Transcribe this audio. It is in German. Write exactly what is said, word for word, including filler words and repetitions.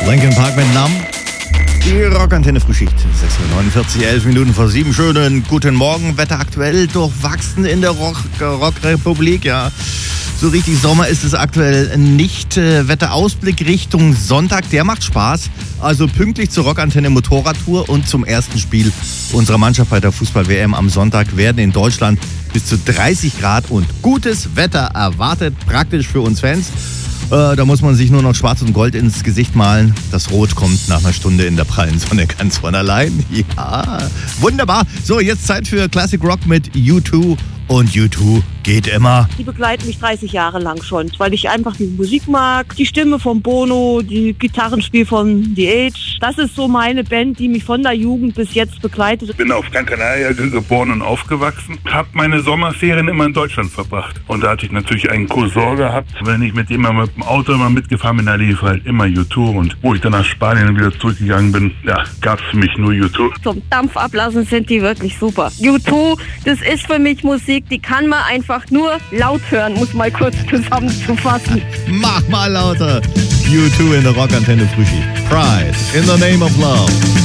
Linkin Park mit Numb. Die Rockantenne Frühschicht. sechs Uhr neunundvierzig, elf Minuten vor sieben. Schönen guten Morgen. Wetter aktuell durchwachsen in der Rock- Rockrepublik. Ja, so richtig Sommer ist es aktuell nicht. Wetterausblick Richtung Sonntag, der macht Spaß. Also pünktlich zur Rockantenne Motorradtour und zum ersten Spiel unserer Mannschaft bei der Fußball-W M am Sonntag werden in Deutschland bis zu dreißig Grad und gutes Wetter erwartet. Praktisch für uns Fans. Äh, da muss man sich nur noch Schwarz und Gold ins Gesicht malen. Das Rot kommt nach einer Stunde in der prallen Sonne ganz von allein. Ja, wunderbar. So, jetzt Zeit für Classic Rock mit U zwei. Und U zwei geht immer. Die begleiten mich dreißig Jahre lang schon, weil ich einfach die Musik mag. Die Stimme von Bono, die Gitarrenspiel von The Age. Das ist so meine Band, die mich von der Jugend bis jetzt begleitet. Ich bin auf Gran Canaria geboren und aufgewachsen. Habe meine Sommerferien immer in Deutschland verbracht. Und da hatte ich natürlich einen Cousin gehabt. Wenn ich mit ihm mit dem Auto immer mitgefahren bin, da lief halt immer U zwei. Und wo ich dann nach Spanien wieder zurückgegangen bin, ja, gab es für mich nur U zwei. Zum Dampf ablassen sind die wirklich super. U zwei, das ist für mich Musik, die kann man einfach nur laut hören, muss mal kurz zusammenzufassen. Mach mal lauter. U zwei in der Rockantenne Frühschicht. Pride in the name of love.